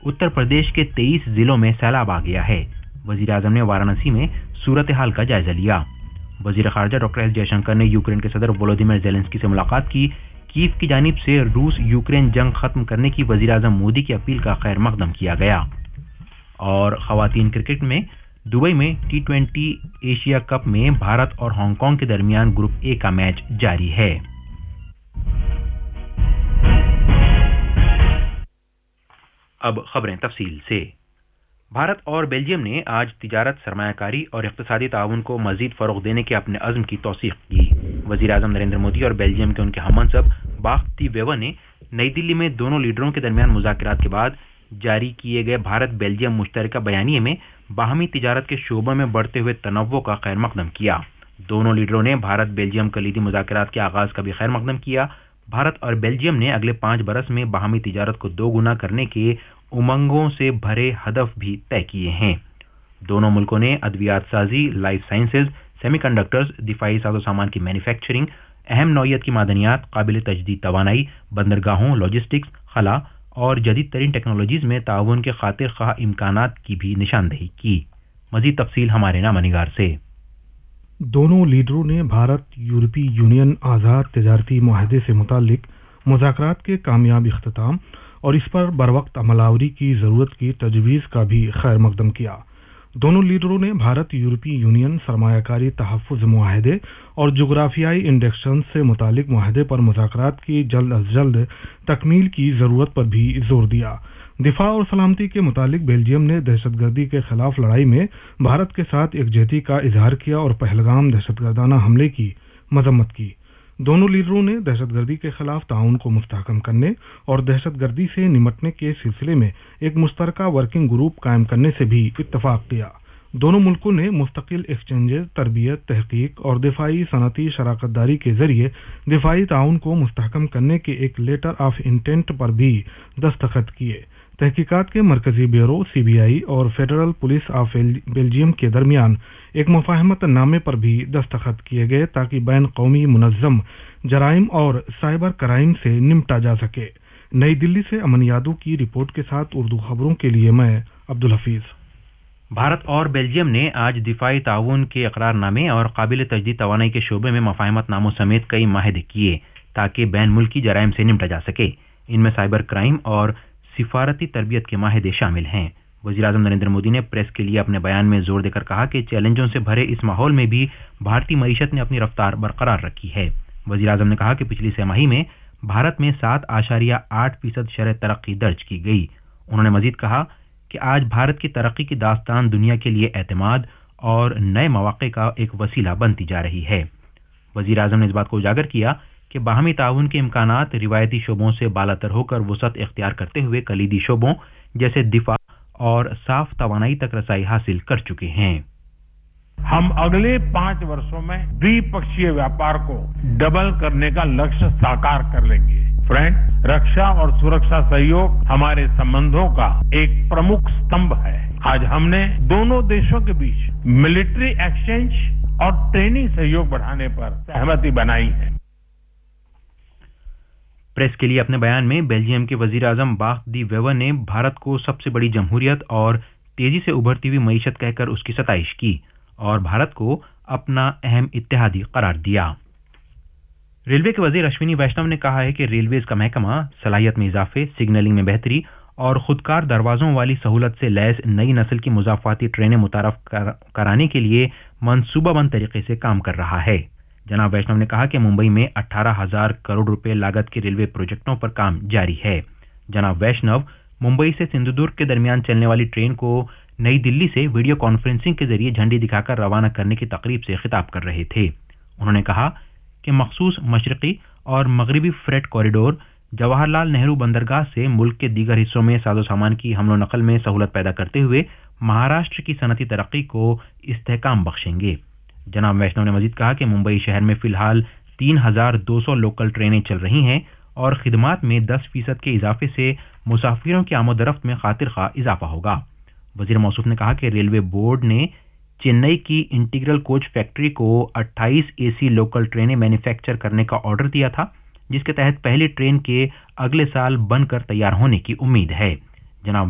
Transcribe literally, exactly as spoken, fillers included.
उत्तर प्रदेश के तेईस जिलों में सैलाब आ गया है। वजीर आजम ने वाराणसी में सूरत हाल का जायजा लिया। वजीर खारजा डॉक्टर एस जयशंकर ने यूक्रेन के सदर वोलोदिमीर जेलेंस्की से मुलाकात की। कीव की जानिब से रूस यूक्रेन जंग खत्म करने की वजीर आजम मोदी की अपील का खैर मकदम किया गया। और खवातीन क्रिकेट में दुबई में टी ट्वेंटी एशिया कप में भारत और हांगकांग के दरमियान ग्रुप ए का मैच जारी है। अब खबरें तफसील से। भारत और बेल्जियम ने आज तिजारत, सरमायाकारी और इक्तिसादी ताउन को मजीद फरोग देने के अपने अज़्म की तौसीक की। वज़ीर आज़म नरेंद्र मोदी और बेल्जियम के उनके हममंसब बाख दी वेवर ने नई दिल्ली में दोनों लीडरों के दरमियान मुज़ाकरात के बाद जारी किए गए भारत बेल्जियम मुश्तरका बयानिए में बाहमी तिजारत के शोबों में बढ़ते हुए तनव्वो का खैर मकदम किया। दोनों लीडरों ने भारत बेल्जियम कलीदी मुज़ाकरात के आगाज का भी खैर मकदम किया। भारत और बेल्जियम ने अगले पाँच बरस में बाहमी तिजारत को दो गुना करने के उमंगों से भरे हदफ भी तय किए हैं। दोनों मुल्कों ने अद्वियात साजी, लाइफ साइंसेज, सेमीकंडक्टर्स, दिफाई साजो सामान की मैन्युफैक्चरिंग, अहम नौइयत की मादनियात, काबिल तजदीद तवानाई, बंदरगाहों, लॉजिस्टिक्स, खला और जदीद तरीन टेक्नोलॉजीज में ताउन के खातिर खा इम्कानात की भी निशानदही की। मजीद तफसील हमारे नामनिगार से। दोनों लीडरों ने भारत यूरोपीय यूनियन आज़ाद तजारती मुआहदे से मुतालिक मुज़ाकरात के कामयाब इख्तिताम और इस पर बरवक्त अमलावरी की ज़रूरत की तजवीज़ का भी खैर मकदम किया। दोनों लीडरों ने भारत यूरोपीय यूनियन सरमायाकारी तहफ़्फ़ुज़ मुआहदे और जोग्राफियाई इंडेक्शन से मुतालिक मुआहदे पर मुज़ाकरात की जल्द अज जल्द तकमील की ज़रूरत पर भी जोर दिया। दिफा और सलामती के मुतालिक बेल्जियम ने दहशतगर्दी के खिलाफ लड़ाई में भारत के साथ एकजहती का इजहार किया और पहलगाम दहशतगर्दाना हमले की मजम्मत की। दोनों लीडरों ने दहशतगर्दी के खिलाफ ताउन को मुस्तहकम करने और दहशतगर्दी से निमटने के सिलसिले में एक मुश्तरका वर्किंग ग्रुप कायम करने से भी इत्तफाक किया। दोनों मुल्कों ने मुस्तकिल एक्सचेंजेस, तरबियत, तहकीक और दिफाई सनती शराकतदारी के जरिए दिफाई ताउन को मुस्तहकम करने के एक लेटर ऑफ इंटेंट पर भी दस्तखत किए। तहकीकात के मरकजी ब्यूरो सी बी आई और फेडरल पुलिस ऑफ बेल्जियम के दरमियान एक मुफाहमत नामे पर भी दस्तखत किए गए ताकि बैन कौमी मुनज़्ज़म जराइम और साइबर क्राइम से निपटा जा सके। नई दिल्ली से अमन यादव की रिपोर्ट के साथ उर्दू खबरों के लिए मैं अब्दुल हफीज। भारत और बेल्जियम ने आज दिफाई ताउन के इकरारनामे और काबिल तजदीद तवानाई के शोबे में मुफाहमत नामों समेत कई माहिदे किए ताकि बैन मुल्की जराइम से निपटा जा सके। इनमें साइबर क्राइम और सिफारती तरबियत के माहिदे शामिल हैं। वज़ीर आज़म नरेंद्र मोदी ने प्रेस के लिए अपने बयान में जोर देकर कहा कि चैलेंजों से भरे इस माहौल में भी भारतीय मईशत ने अपनी रफ्तार बरकरार रखी है। वज़ीर आज़म ने कहा कि पिछली छमाही में भारत में सात आशारिया आठ फीसद शरह तरक्की दर्ज की गई। उन्होंने मजीद कहा कि आज भारत की तरक्की की दास्तान दुनिया के लिए एतमाद और नए मौक़े का एक वसीला बनती जा रही है। वज़ीर आज़म ने इस बात को उजागर किया कि बाहमी ताउन के इम्कानात रिवायती शोबों से बालातर होकर वसअत इख्तियार करते हुए कलीदी शोबों जैसे दिफा और साफ तवानाई तक रसाई हासिल कर चुके हैं। हम अगले पांच वर्षों में द्विपक्षीय व्यापार को डबल करने का लक्ष्य साकार कर लेंगे। फ्रेंड, रक्षा और सुरक्षा सहयोग हमारे संबंधों का एक प्रमुख स्तंभ है। आज हमने दोनों देशों के बीच मिलिट्री एक्सचेंज और ट्रेनिंग सहयोग बढ़ाने पर सहमति बनाई है। प्रेस के लिए अपने बयान में बेल्जियम के वजीर आजम बाख दी वेवर ने भारत को सबसे बड़ी जमहूरियत और तेजी से उभरती हुई मईशत कहकर उसकी सताइश की और भारत को अपना अहम इत्तेहादी करार दिया। रेलवे के वजीर अश्विनी वैष्णव ने कहा है कि रेलवेज का महकमा सलाहियत में इजाफे, सिग्नलिंग में बेहतरी और खुदकार दरवाजों वाली सहूलत से लैस नई नस्ल की मुजाफाती ट्रेनें मुतारफ कर, कराने के लिए मनसूबाबंद तरीके से काम कर रहा है। जनाब वैष्णव ने कहा कि मुंबई में अठारह हजार करोड़ रुपए लागत के रेलवे प्रोजेक्टों पर काम जारी है। जनाब वैष्णव मुंबई से सिंधुदुर्ग के दरमियान चलने वाली ट्रेन को नई दिल्ली से वीडियो कॉन्फ्रेंसिंग के जरिए झंडी दिखाकर रवाना करने की तकरीब से खिताब कर रहे थे। उन्होंने कहा कि मखसूस मशरकी और मगरबी फ्रेट कॉरिडोर जवाहरलाल नेहरू बंदरगाह से मुल्क के दीगर हिस्सों में साजो सामान की हमलो नकल में सहूलत पैदा करते हुए महाराष्ट्र की सनती तरक्की को इस्तेहकाम बख्शेंगे। जनाब वैष्णव ने मजीद कहा कि मुंबई शहर में फिलहाल तीन हजार दो सौ लोकल ट्रेनें चल रही हैं और खिदमात में दस फीसद के इजाफे से मुसाफिरों की आमोदरफ्त में खातिर खा इजाफा होगा। वजीर मौसूफ ने कहा कि रेलवे बोर्ड ने चेन्नई की इंटीग्रल कोच फैक्ट्री को अट्ठाईस एसी लोकल ट्रेनें मैन्युफैक्चर करने का ऑर्डर दिया था, जिसके तहत पहली ट्रेन के अगले साल बनकर तैयार होने की उम्मीद है। जनाब